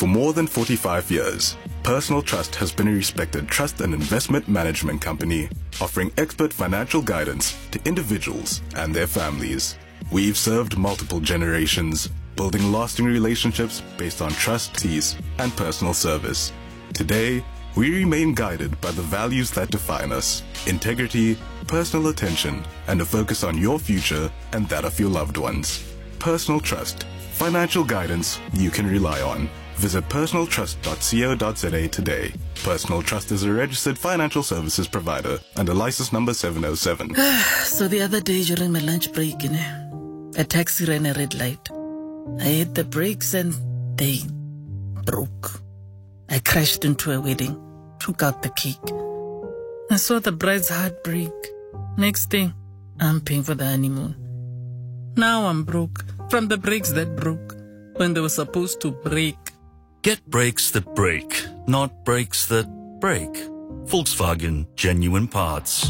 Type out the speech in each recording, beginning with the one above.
For more than 45 years, Personal Trust has been a respected trust and investment management company offering expert financial guidance to individuals and their families. We've served multiple generations, building lasting relationships based on trust, peace, and personal service. Today, we remain guided by the values that define us: integrity, personal attention, and a focus on your future and that of your loved ones. Personal Trust, financial guidance you can rely on. Visit personaltrust.co.za today. Personal Trust is a registered financial services provider under license number 707. So the other day during my lunch break, a taxi ran a red light. I hit the brakes and they broke. I crashed into a wedding, took out the cake. I saw the bride's heart break. Next thing, I'm paying for the honeymoon. Now I'm broke from the brakes that broke when they were supposed to break. Get brakes that break, not brakes that break. Volkswagen Genuine Parts.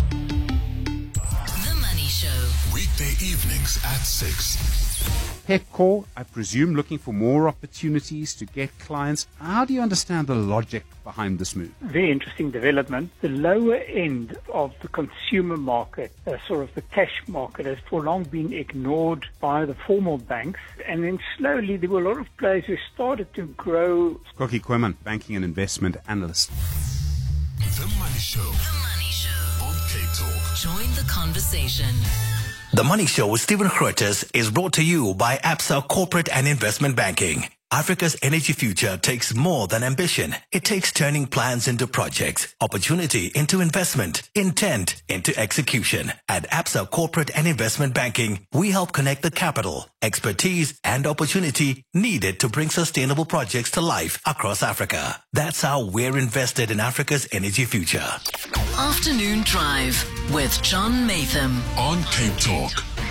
The Money Show. Weekday evenings at 6. Pepkor, I presume, looking for more opportunities to get clients. How do you understand the logic behind this move? Very interesting development. The lower end of the consumer market, sort of the cash market, has for long been ignored by the formal banks. And then slowly there were a lot of players who started to grow. Skokie Kooiman, banking and investment analyst. The Money Show. The Money Show. On Cape Talk. Join the conversation. The Money Show with Stephen Grootes is brought to you by Absa Corporate and Investment Banking. Africa's energy future takes more than ambition. It takes turning plans into projects, opportunity into investment, intent into execution. At Absa Corporate and Investment Banking, we help connect the capital, expertise, and opportunity needed to bring sustainable projects to life across Africa. That's how we're invested in Africa's energy future. Afternoon Drive with John Matham. On Cape Talk.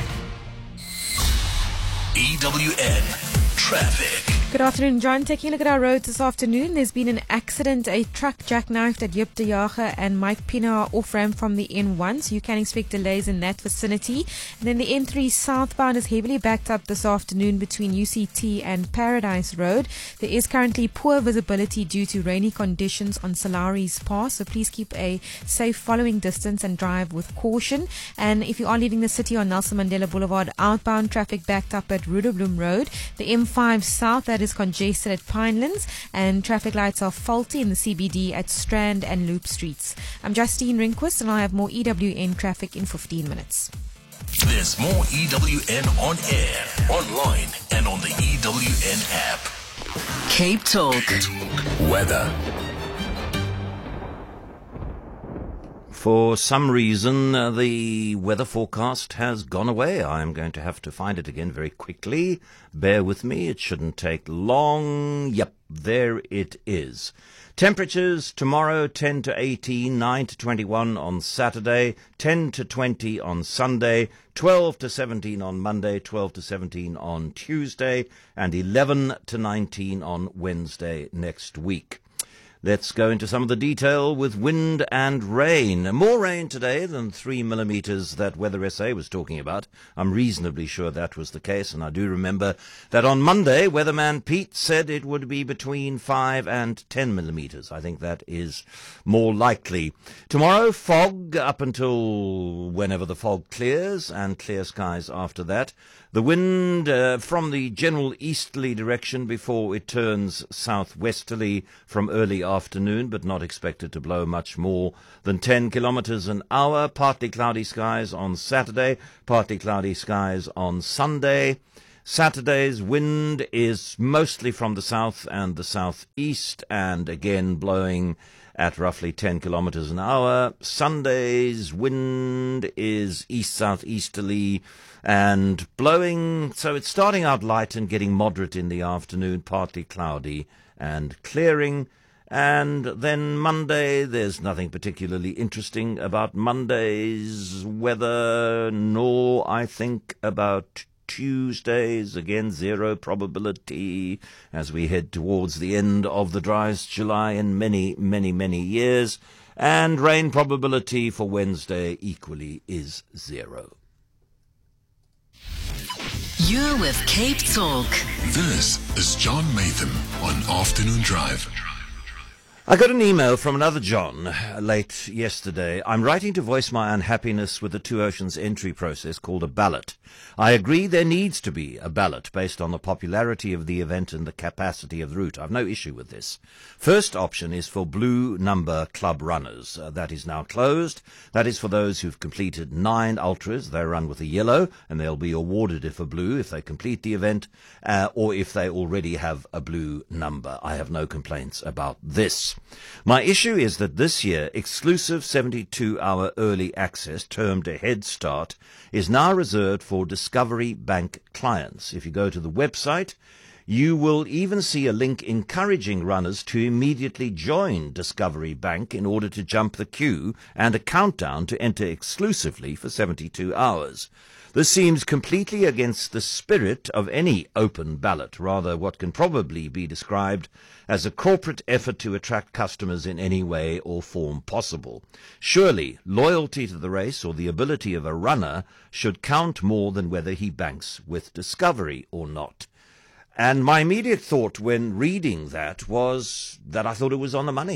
EWN Traffic. Good afternoon, John. Taking a look at our roads this afternoon, there's been an accident. A truck jackknifed at Joop de Jager and Mike Pina are off-ramp from the N1, so you can expect delays in that vicinity. And then the N3 southbound is heavily backed up this afternoon between UCT and Paradise Road. There is currently poor visibility due to rainy conditions on Salaris Pass, so please keep a safe following distance and drive with caution. And if you are leaving the city on Nelson Mandela Boulevard, outbound traffic backed up at Rudolbloem Road. The M5 south, that is congested at Pinelands, and traffic lights are faulty in the CBD at Strand and Loop Streets. I'm Justine Rinquist, and I'll have more EWN traffic in 15 minutes. There's more EWN on air, online, and on the EWN app. Cape Talk. Weather. For some reason, the weather forecast has gone away. I'm going to have to find it again very quickly. Bear with me. It shouldn't take long. Yep, there it is. Temperatures tomorrow 10 to 18, 9 to 21 on Saturday, 10 to 20 on Sunday, 12 to 17 on Monday, 12 to 17 on Tuesday, and 11 to 19 on Wednesday next week. Let's go into some of the detail with wind and rain. More rain today than 3 millimeters that Weather SA was talking about. I'm reasonably sure that was the case, and I do remember that on Monday, Weatherman Pete said it would be between 5 and 10 millimeters. I think that is more likely. Tomorrow, fog up until whenever the fog clears, and clear skies after that. The wind from the general easterly direction before it turns southwesterly from early afternoon, but not expected to blow much more than 10 kilometers an hour. Partly cloudy skies on Saturday, partly cloudy skies on Sunday. Saturday's wind is mostly from the south and the southeast, and again blowing at roughly 10 kilometers an hour. Sunday's wind is east-southeasterly and blowing, so it's starting out light and getting moderate in the afternoon, partly cloudy and clearing. And then Monday, there's nothing particularly interesting about Monday's weather, nor I think about Tuesdays. Again, zero probability as we head towards the end of the driest July in many, many, many years. And rain probability for Wednesday equally is 0. You're with Cape Talk. This is John Matham on Afternoon Drive. I got an email from another John late yesterday. I'm writing to voice my unhappiness with the Two Oceans entry process called a ballot. I agree there needs to be a ballot based on the popularity of the event and the capacity of the route. I've no issue with this. First option is for blue number club runners. That is now closed. That is for those who've completed 9 ultras. They run with a yellow and they'll be awarded a blue if they complete the event or if they already have a blue number. I have no complaints about this. My issue is that this year, exclusive 72-hour early access, termed a Head Start, is now reserved for Discovery Bank clients. If you go to the website, you will even see a link encouraging runners to immediately join Discovery Bank in order to jump the queue and a countdown to enter exclusively for 72 hours. This seems completely against the spirit of any open ballot, rather what can probably be described as a corporate effort to attract customers in any way or form possible. Surely, loyalty to the race or the ability of a runner should count more than whether he banks with Discovery or not. And my immediate thought when reading that was that I thought it was on the money.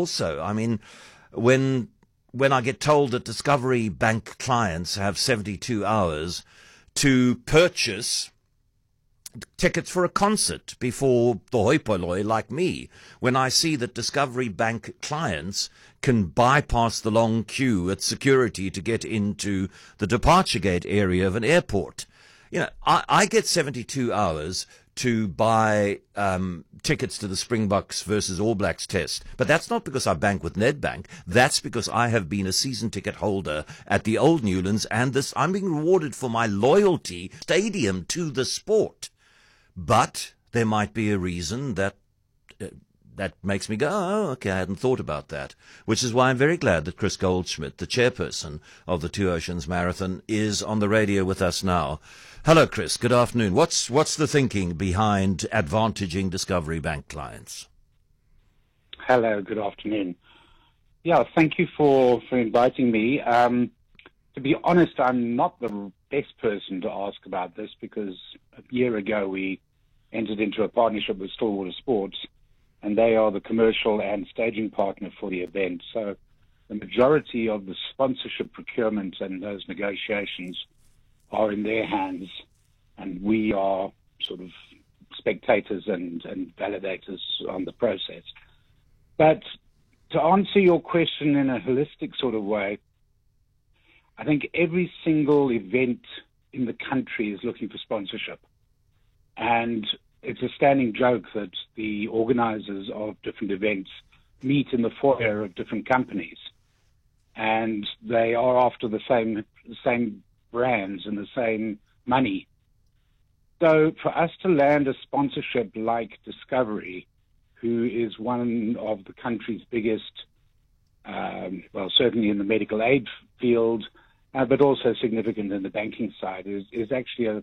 When I get told that Discovery Bank clients have 72 hours to purchase tickets for a concert before the hoi polloi like me, when I see that Discovery Bank clients can bypass the long queue at security to get into the departure gate area of an airport. You know, I get 72 hours to buy tickets to the Springboks versus All Blacks test. But that's not because I bank with Nedbank. That's because I have been a season ticket holder at the Old Newlands, and I'm being rewarded for my loyalty stadium to the sport. But there might be a reason that makes me go, oh, okay, I hadn't thought about that. Which is why I'm very glad that Chris Goldschmidt, the chairperson of the Two Oceans Marathon, is on the radio with us now. Hello, Chris. Good afternoon. What's the thinking behind advantaging Discovery Bank clients? Hello. Good afternoon. Yeah, thank you for inviting me. To be honest, I'm not the best person to ask about this because a year ago we entered into a partnership with Stillwater Sports, and they are the commercial and staging partner for the event. So the majority of the sponsorship procurement and those negotiations are in their hands, and we are sort of spectators and validators on the process. But to answer your question in a holistic sort of way, I think every single event in the country is looking for sponsorship. And it's a standing joke that the organizers of different events meet in the foyer of different companies, and they are after the same brands and the same money. So for us to land a sponsorship like Discovery, who is one of the country's biggest, certainly in the medical aid field, but also significant in the banking side, is actually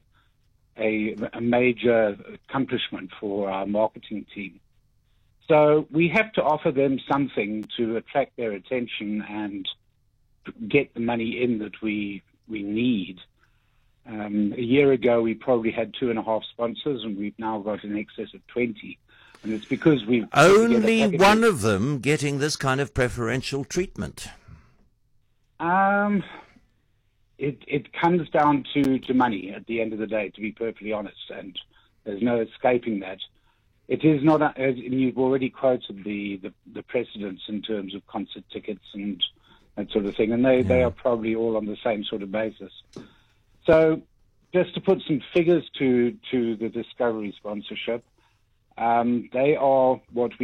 a major accomplishment for our marketing team. So we have to offer them something to attract their attention and get the money in that we need. A year ago, we probably had 2.5 sponsors, and we've now got in excess of 20. And it's because we've only one of them getting this kind of preferential treatment. It comes down to money at the end of the day, to be perfectly honest, and there's no escaping that. It is not, as you've already quoted the precedents in terms of concert tickets and that sort of thing, and they are probably all on the same sort of basis. So just to put some figures to the Discovery sponsorship, they are what we